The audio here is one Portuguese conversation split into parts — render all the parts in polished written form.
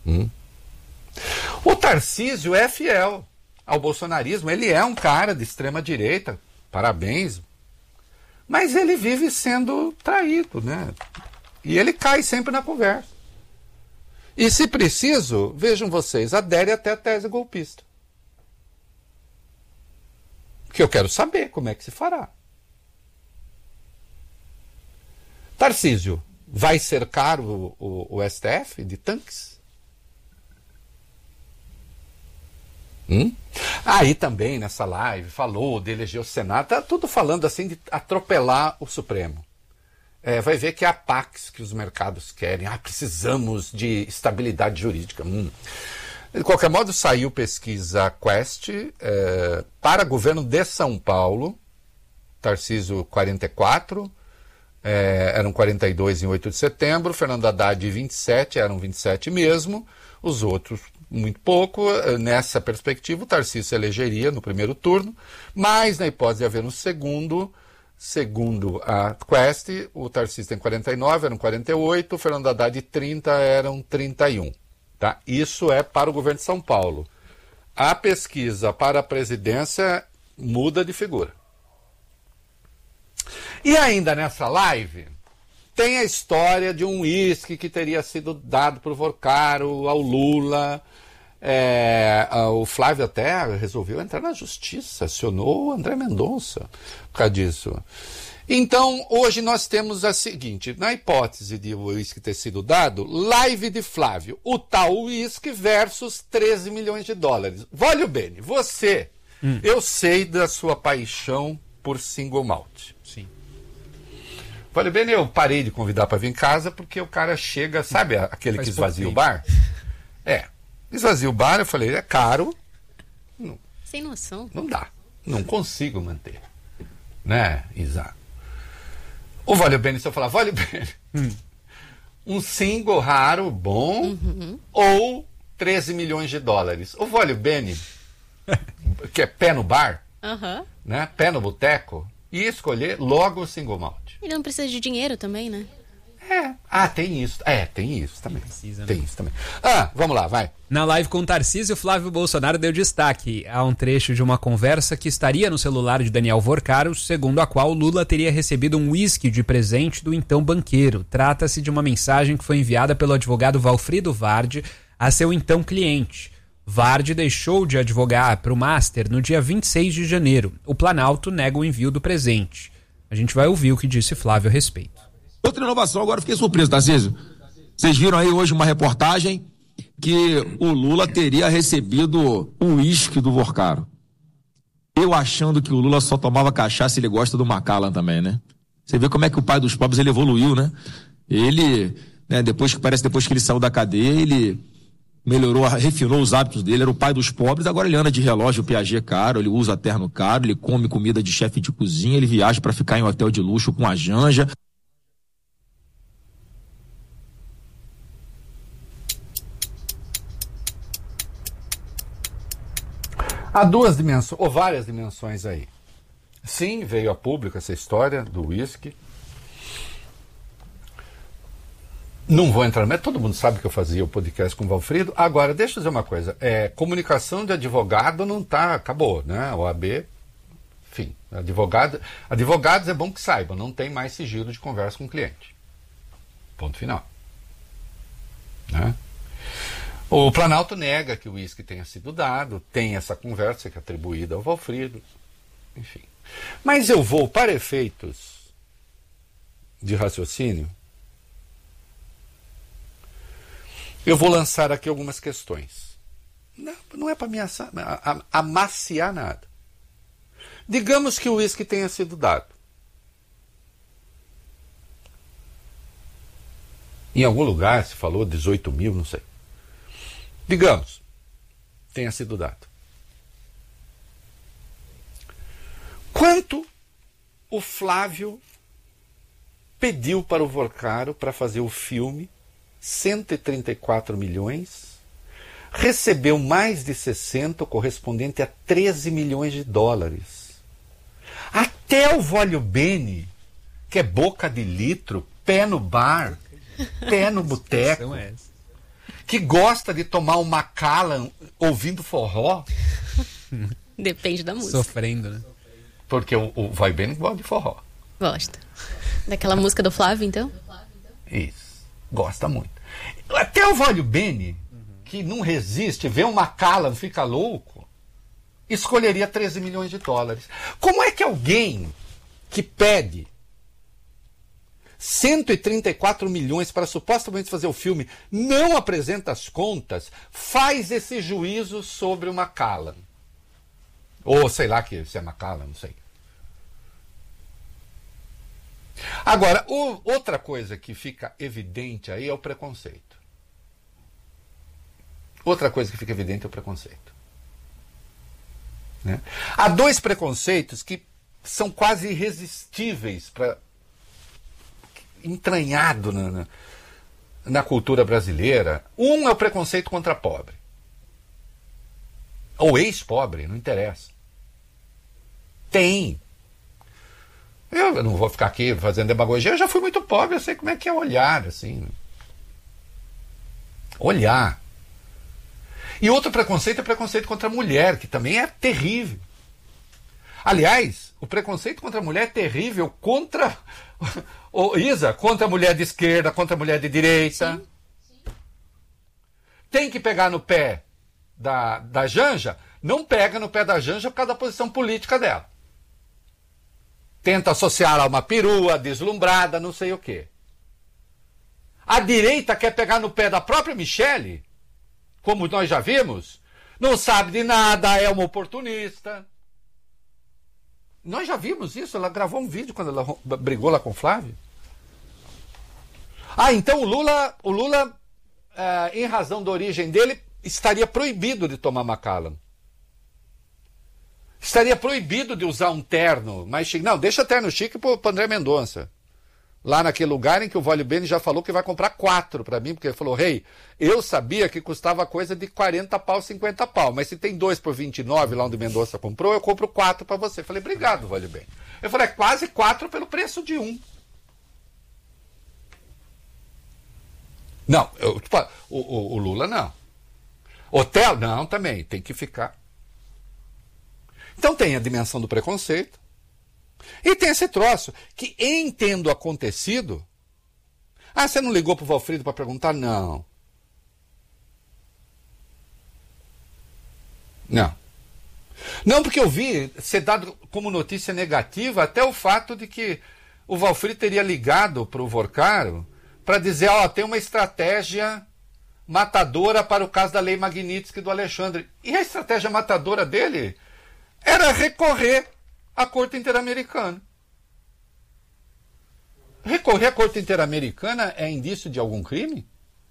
O Tarcísio é fiel ao bolsonarismo, ele é um cara de extrema direita, parabéns, mas ele vive sendo traído, né? E ele cai sempre na conversa. E se preciso, vejam vocês, adere até a tese golpista. Que eu quero saber como é que se fará. Tarcísio, vai cercar o STF de tanques? Aí também nessa live falou de eleger o Senado, tá tudo falando assim de atropelar o Supremo. Vai ver que é a Pax que os mercados querem. Precisamos de estabilidade jurídica. De qualquer modo, saiu pesquisa Quest para governo de São Paulo, Tarcísio 44, eram 42 em 8 de setembro, Fernando Haddad 27, eram 27 mesmo, os outros muito pouco. Nessa perspectiva, o Tarcísio se elegeria no primeiro turno, mas na hipótese de haver um segundo a Quest, o Tarcísio tem 49, eram 48, o Fernando Haddad 30, eram 31. Tá? Isso é para o governo de São Paulo. A pesquisa para a presidência muda de figura. E ainda nessa live, tem a história de um uísque que teria sido dado por Vorcaro ao Lula. O Flávio até resolveu entrar na justiça, acionou o André Mendonça por causa disso. Então, hoje nós temos a seguinte, na hipótese de o uísque ter sido dado, live de Flávio, o tal uísque versus 13 milhões de dólares. Vólio Bene, você, eu sei da sua paixão por single malt. Sim. Vólio Bene, eu parei de convidar para vir em casa porque o cara chega, sabe aquele que esvazia o bar? Esvazia o bar, eu falei, é caro. Sem noção. Não dá, não consigo manter. Né, Isa? O Vólio Bene, se eu falar, Vólio Bene, um single raro, bom, ou 13 milhões de dólares. O Vólio Bene, que é pé no bar, né, pé no boteco, ia escolher logo o single malt. Ele não precisa de dinheiro também, né? Tem isso. Tem isso também. Precisa, né? Tem isso também. Vamos lá, vai. Na live com o Tarcísio, Flávio Bolsonaro deu destaque a um trecho de uma conversa que estaria no celular de Daniel Vorcaro, segundo a qual Lula teria recebido um uísque de presente do então banqueiro. Trata-se de uma mensagem que foi enviada pelo advogado Valfrido Vardi a seu então cliente. Vardi deixou de advogar para o Master no dia 26 de janeiro. O Planalto nega o envio do presente. A gente vai ouvir o que disse Flávio a respeito. Outra inovação, agora fiquei surpreso, Tarcísio. Vocês viram aí hoje uma reportagem que o Lula teria recebido o uísque do Vorcaro. Eu achando que o Lula só tomava cachaça, ele gosta do Macallan também, né? Você vê como é que o pai dos pobres, ele evoluiu, né? Ele, né, depois que ele saiu da cadeia, ele melhorou, refinou os hábitos dele, era o pai dos pobres, agora ele anda de relógio Piaget caro, ele usa terno caro, ele come comida de chefe de cozinha, ele viaja para ficar em hotel de luxo com a Janja. Há duas dimensões, ou várias dimensões aí. Sim, veio a público essa história do uísque. Não vou entrar, mas todo mundo sabe que eu fazia o podcast com o Valfrido. Agora, deixa eu dizer uma coisa. Comunicação de advogado não tá, acabou, né? OAB, enfim. Advogados é bom que saibam, não tem mais sigilo de conversa com o cliente. Ponto final. Né? O Planalto nega que o uísque tenha sido dado, tem essa conversa que é atribuída ao Valfrido, enfim. Mas eu vou, para efeitos de raciocínio, eu vou lançar aqui algumas questões. Não é para me amaciar nada. Digamos que o uísque tenha sido dado. Em algum lugar se falou 18 mil, não sei. Digamos, tenha sido dado. Quanto o Flávio pediu para o Vorcaro para fazer o filme? 134 milhões. Recebeu mais de 60, correspondente a 13 milhões de dólares. Até o Vólio Bene, que é boca de litro, pé no bar, pé no boteco, que gosta de tomar um Macallan ouvindo forró. Depende da música. Sofrendo, né? Porque o Vai Bene gosta de forró. Gosta. Daquela música do Flávio, então? Isso. Gosta muito. Até o Vólio Bene, que não resiste, vê um Macallan, fica louco, escolheria 13 milhões de dólares. Como é que alguém que pede 134 milhões para supostamente fazer o filme, não apresenta as contas, faz esse juízo sobre o Macallan? Ou sei lá que se é Macallan, não sei. Agora, outra coisa que fica evidente aí é o preconceito. Outra coisa que fica evidente é o preconceito. Né? Há dois preconceitos que são quase irresistíveis para entranhado na cultura brasileira. Um é o preconceito contra pobre. Ou ex-pobre, não interessa. Tem. Eu não vou ficar aqui fazendo demagogia, eu já fui muito pobre, eu sei como é que é olhar, assim. Olhar. E outro preconceito é o preconceito contra a mulher, que também é terrível. Aliás, o preconceito contra a mulher é terrível contra... Isa, contra a mulher de esquerda, contra a mulher de direita. Sim. Tem que pegar no pé da Janja? Não pega no pé da Janja por causa da posição política dela. Tenta associar a uma perua, deslumbrada, não sei o quê. A direita quer pegar no pé da própria Michele, como nós já vimos, não sabe de nada, é uma oportunista. Nós já vimos isso, ela gravou um vídeo quando ela brigou lá com o Flávio. Então o Lula, em razão da origem dele, estaria proibido de tomar Macallan. Estaria proibido de usar um terno mais chique. Não, deixa terno chique pro André Mendonça. Lá naquele lugar em que o Vólio Bene já falou que vai comprar 4 para mim, porque ele falou, eu sabia que custava coisa de 40 pau, 50 pau, mas se tem 2 por 29 lá onde o Mendonça comprou, eu compro 4 para você. Eu falei, obrigado, Vólio Bene. Eu falei, é quase 4 pelo preço de 1. Não, o Lula não. Hotel, não, também, tem que ficar. Então tem a dimensão do preconceito. E tem esse troço, que em tendo acontecido... você não ligou pro Valfrido para perguntar? Não. Não, porque eu vi ser dado como notícia negativa até o fato de que o Valfrido teria ligado pro Vorcaro para dizer, tem uma estratégia matadora para o caso da Lei Magnitsky do Alexandre. E a estratégia matadora dele era recorrer à Corte Interamericana. Recorrer à Corte Interamericana é indício de algum crime?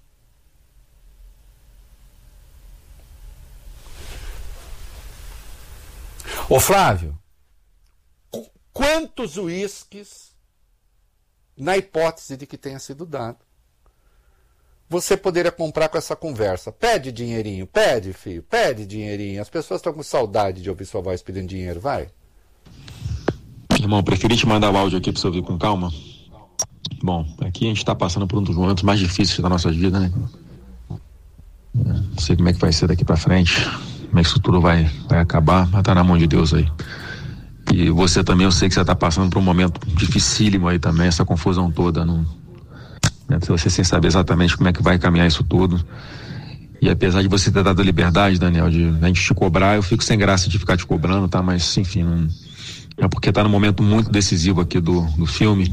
Ô Flávio, quantos uísques, na hipótese de que tenha sido dado, você poderia comprar com essa conversa? Pede dinheirinho, pede, filho, pede dinheirinho. As pessoas estão com saudade de ouvir sua voz pedindo dinheiro, vai. Irmão, preferi te mandar o áudio aqui pra você ouvir com calma. Bom, aqui a gente tá passando por um dos momentos mais difíceis da nossa vida, né? Não sei como é que vai ser daqui pra frente, como é que isso tudo vai acabar, mas tá na mão de Deus aí. E você também, eu sei que você tá passando por um momento dificílimo aí também, essa confusão toda, você sem saber exatamente como é que vai caminhar isso tudo. E apesar de você ter dado a liberdade, Daniel, de a gente te cobrar, eu fico sem graça de ficar te cobrando, tá? Mas, enfim, não... é porque tá num momento muito decisivo aqui do filme.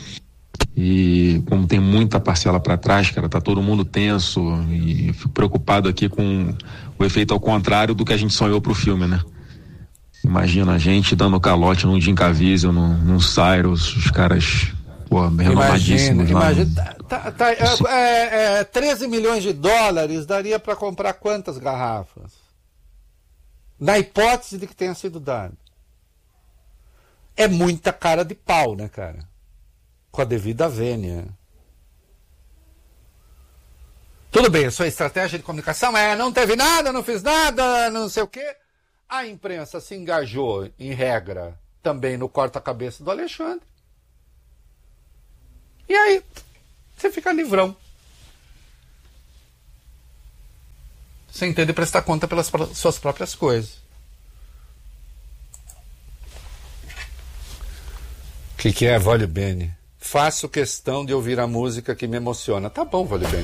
E como tem muita parcela para trás, cara, tá todo mundo tenso e eu fico preocupado aqui com o efeito ao contrário do que a gente sonhou pro filme, né? Imagina a gente dando calote num Jim Caviezel, num Cyrus, os caras, renomadíssimos lá. Imagina, 13 milhões de dólares daria para comprar quantas garrafas? Na hipótese de que tenha sido dado. É muita cara de pau, né, cara? Com a devida vênia. Tudo bem, a sua estratégia de comunicação não teve nada, não fiz nada, não sei o quê. A imprensa se engajou, em regra, também no corta-cabeça do Alexandre. E aí, você fica livrão. sem ter de prestar conta pelas suas próprias coisas. O que é, Vale Bene? Faço questão de ouvir a música que me emociona. Tá bom, Vale Bene.